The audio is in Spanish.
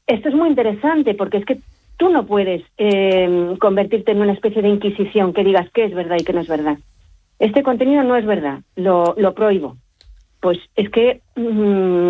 esto es muy interesante porque es que tú no puedes convertirte en una especie de inquisición que digas qué es verdad y qué no es verdad. Este contenido no es verdad, lo prohíbo. Pues es que